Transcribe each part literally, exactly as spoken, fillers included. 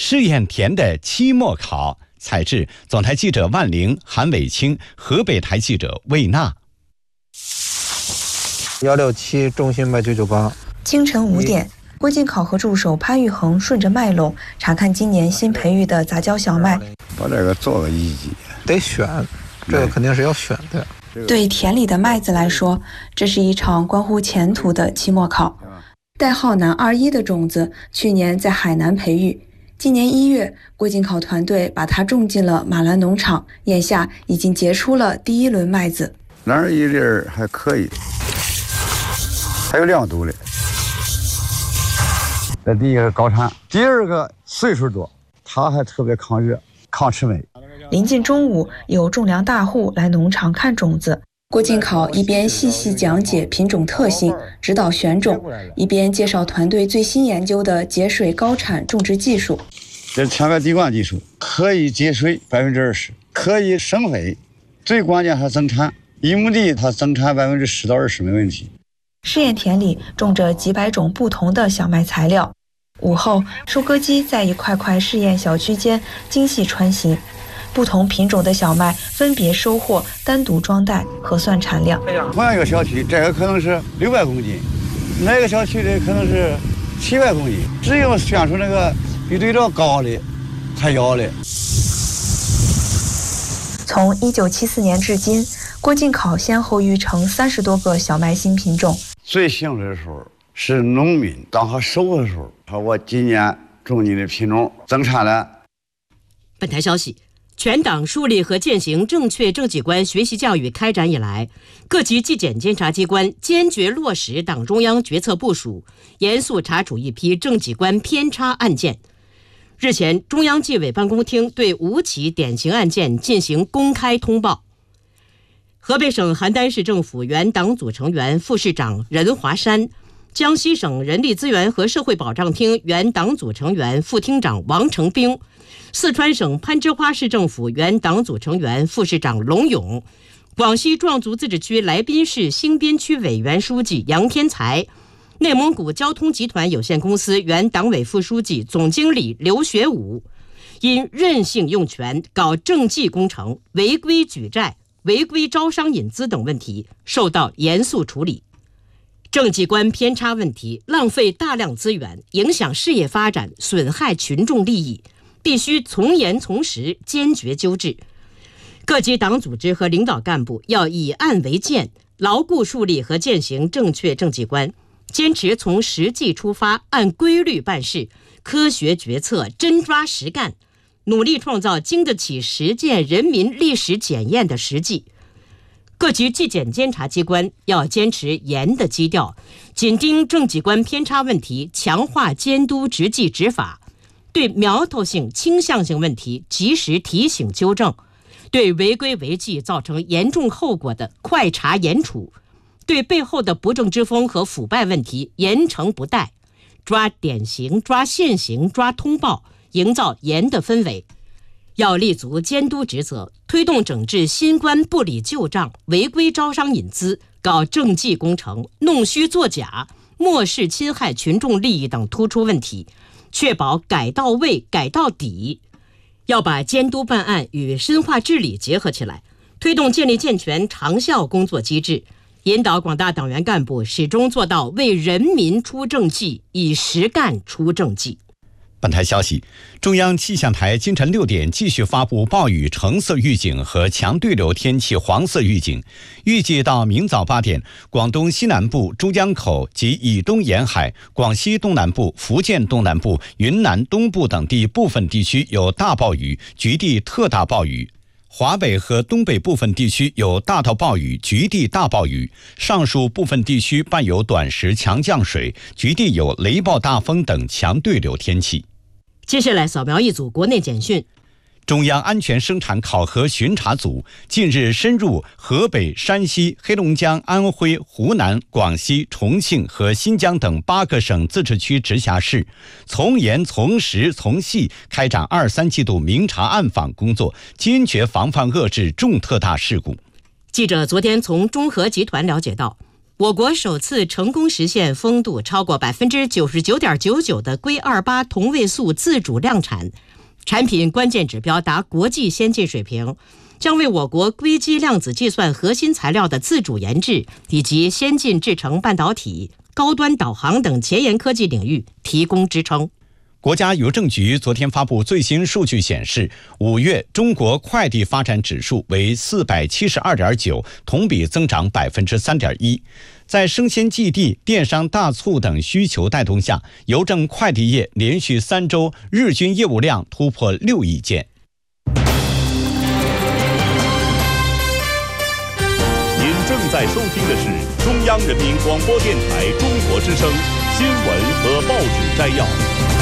试验田的期末考。采制总台记者万玲、韩伟清，河北台记者魏娜。 幺六七中心八九九八。 清晨五点，郭靖考核助手潘玉恒顺着麦垄查看今年新培育的杂交小麦。 把这个做个一级， 得选，这个肯定是要选的。 对田里的麦子来说，这是一场关乎前途的期末考。代号南二一的种子，去年在海南培育。今年一月，郭靖考团队把它种进了马兰农场，眼下已经结出了第一轮麦子。 南二一粒还可以，还有亮度的。这第一个高产，第二个岁数多，它还特别抗热、抗魑魅。 临近中午，有种粮大户来农场看种子。郭靖考一边细细讲解品种特性，指导选种，一边介绍团队最新研究的节水高产种植技术。 这千万滴灌技术可以节水百分之二十，可以省肥，最关键还增产。一亩地它增产百分之十到二十没问题。 试验田里种着几百种不同的小麦材料。午后，收割机在一块块试验小区间精细穿行。不同品种的小麦分别收获，单独装袋核算产量。 同样一个小区，这个可能是六百公斤，那个小区的可能是七百公斤，只有选出那个比对照高的才要的。 从一九七四年至今，郭靖考先后育成三十多个小麦新品种。 最幸的时候是农民当他收的时候，说我今年种你的品种增产了。 本台消息。全党树立和践行正确政绩观学习教育开展以来，各级纪检监察机关坚决落实党中央决策部署，严肃查处一批政绩观偏差案件。日前，中央纪委办公厅对五起典型案件进行公开通报。河北省邯郸市政府原党组成员、副市长任华山，江西省人力资源和社会保障厅原党组成员、副厅长王成兵，四川省攀枝花市政府原党组成员、副市长龙勇，广西壮族自治区来宾市兴宾区委原书记杨天才，内蒙古交通集团有限公司原党委副书记、总经理刘学武，因任性用权、搞政绩工程、违规举债、违规招商引资等问题，受到严肃处理。政绩观偏差问题浪费大量资源，影响事业发展，损害群众利益，必须从严从实，坚决纠治。各级党组织和领导干部要以案为鉴，牢固树立和践行正确政绩观，坚持从实际出发，按规律办事，科学决策，真抓实干，努力创造经得起实践人民历史检验的实际。各级纪检监察机关要坚持严的基调，紧盯政绩观偏差问题，强化监督执纪执法，对苗头性、倾向性问题及时提醒纠正，对违规违纪造成严重后果的快查严处，对背后的不正之风和腐败问题严惩不贷，抓典型、抓现行、抓通报，营造严的氛围。要立足监督职责，推动整治新官不理旧账、违规招商引资、搞政绩工程、弄虚作假、漠视侵害群众利益等突出问题，确保改到位、改到底。要把监督办案与深化治理结合起来，推动建立健全长效工作机制，引导广大党员干部始终做到为人民出政绩，以实干出政绩。 本台消息，中央气象台今晨六点继续发布暴雨橙色预警和强对流天气黄色预警。预计到明早八点，广东西南部、珠江口及以东沿海、广西东南部、福建东南部、云南东部等地部分地区有大暴雨，局地特大暴雨。华北和东北部分地区有大到暴雨，局地大暴雨，上述部分地区伴有短时强降水，局地有雷暴大风等强对流天气。 接下来扫描一组国内简讯。 中央安全生产考核巡查组近日深入河北、山西、黑龙江、安徽、湖南、广西、重庆和新疆等八个省自治区直辖市，从严从实从细开展二三季度明察暗访工作，坚决防范遏制重特大事故。 记者昨天从中核集团了解到， 我国首次成功实现风度超过百分之九十九点九九的硅二八同位素自主量产，产品关键指标达国际先进水平，将为我国硅基量子计算核心材料的自主研制以及先进制程半导体、高端导航等前沿科技领域提供支撑。 国家邮政局昨天发布最新数据显示，五月中国快递发展指数为四百七十二点九，同比增长百分之三点一。在生鲜寄递、电商大促等需求带动下，邮政快递业连续三周日均业务量突破六亿件。 您正在收听的是中央人民广播电台中国之声新闻和报纸摘要。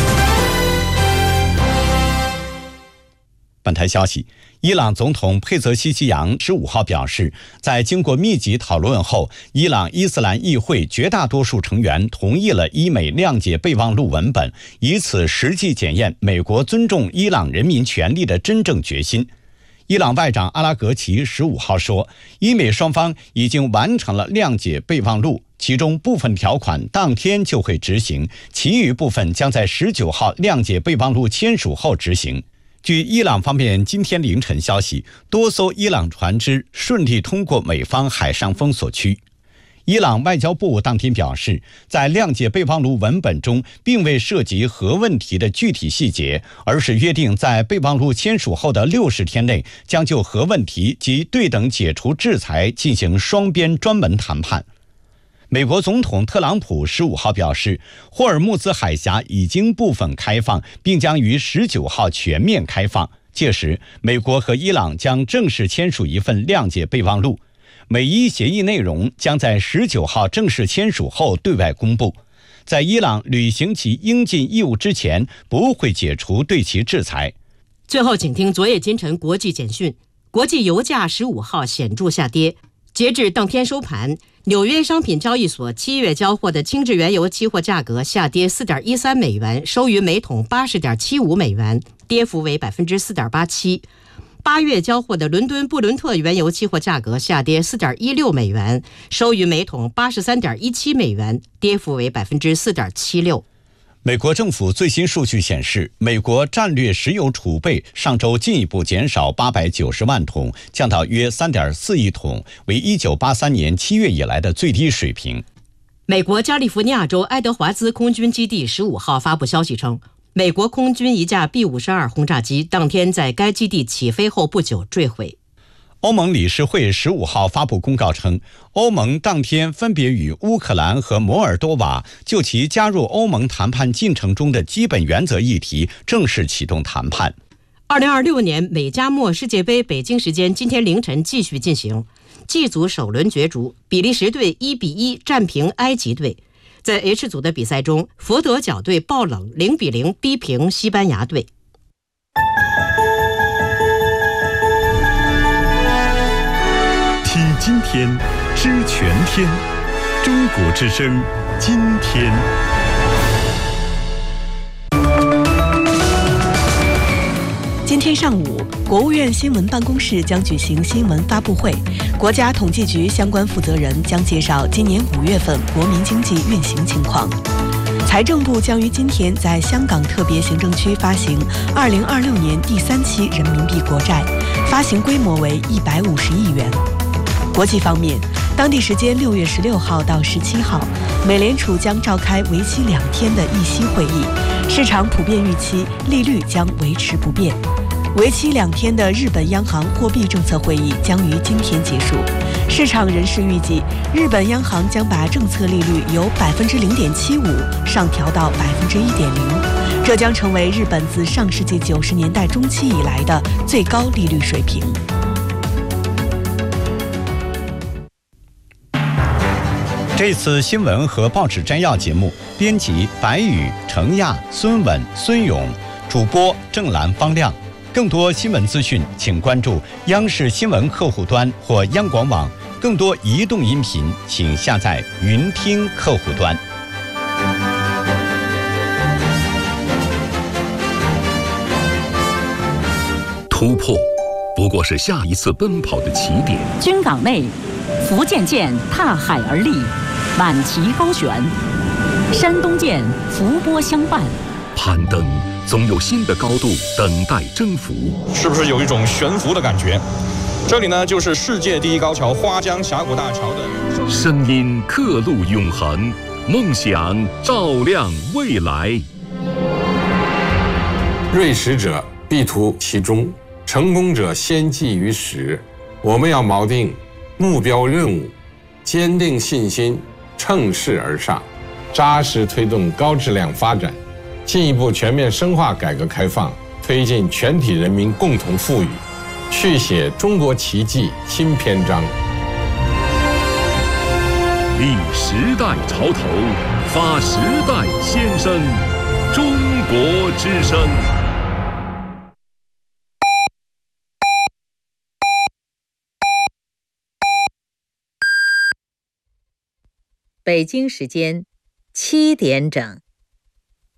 本台消息，伊朗总统佩泽西奇扬十五号表示，在经过密集讨论后，伊朗伊斯兰议会绝大多数成员同意了伊美谅解备忘录文本，以此实际检验美国尊重伊朗人民权利的真正决心。伊朗外长阿拉格齐十五号说，伊美双方已经完成了谅解备忘录，其中部分条款当天就会执行，其余部分将在十九号谅解备忘录签署后执行。据伊朗方面今天凌晨消息，多艘伊朗船只顺利通过美方海上封锁区。伊朗外交部当天表示，在谅解备忘录文本中并未涉及核问题的具体细节，而是约定在备忘录签署后的六十天内，将就核问题及对等解除制裁进行双边专门谈判。美国总统特朗普十五号表示，霍尔木兹海峡已经部分开放，并将于十九号全面开放。届时，美国和伊朗将正式签署一份谅解备忘录。美伊协议内容将在十九号正式签署后对外公布。在伊朗履行其应尽义务之前，不会解除对其制裁。 最后，请听昨夜今晨国际简讯。国际油价十五号显著下跌。截至当天收盘，纽约商品交易所七月交货的轻质原油期货价格下跌 四点一三美元，收于每桶 八十点七五美元，跌幅为 百分之四点八七。八月交货的伦敦布伦特原油期货价格下跌 四点一六美元，收于每桶 八十三点一七美元，跌幅为 百分之四点七六。 美国政府最新数据显示，美国战略石油储备上周进一步减少八百九十万桶，降到约 三点四亿桶，为一九八三年七月以来的最低水平。 美国加利福尼亚州爱德华兹空军基地十五号发布消息称，美国空军一架 B 五十二 轰炸机当天在该基地起飞后不久坠毁。 欧盟理事会十五号发布公告称，欧盟当天分别与乌克兰和摩尔多瓦就其加入欧盟谈判进程中的基本原则议题正式启动谈判。 二零二六年美加墨世界杯北京时间今天凌晨继续进行，G 组首轮角逐，比利时队一比一战平埃及队。在 H 组的比赛中，佛得角队爆冷零比零逼平西班牙队。 听今天，知全天，中国之声，今天。 今天上午，国务院新闻办公室将举行新闻发布会，国家统计局相关负责人将介绍今年五月份国民经济运行情况。财政部将于今天在香港特别行政区发行二零二六年第三期人民币国债，发行规模为一百五十亿元。国际方面，当地时间六月十六号到十七号，美联储将召开为期两天的议息会议，市场普遍预期利率将维持不变。为期两天的日本央行货币政策会议将于今天结束，市场人士预计，日本央行将把政策利率由百分之零点七五上调到百分之一点零，这将成为日本自上世纪九十年代中期以来的最高利率水平。 这次新闻和报纸摘要节目，编辑白宇、程亚、孙稳、孙勇，主播郑兰、方亮。更多新闻资讯，请关注央视新闻客户端或央广网。更多移动音频，请下载云听客户端。 突破不过是下一次奔跑的起点。 军岗内福建舰踏海而立，满旗高悬；山东舰伏波相伴。 攀登总有新的高度等待征服， 是不是有一种悬浮的感觉？这里呢，就是世界第一高桥花江峡谷大桥的声音刻录永恒，梦想照亮未来。 锐识者必图其中，成功者先记于始。我们要锚定目标任务，坚定信心，乘势而上，扎实推动高质量发展，进一步全面深化改革开放，推进全体人民共同富裕，续写中国奇迹新篇章。 立时代潮头，发时代先声，中国之声。 北京时间七点整。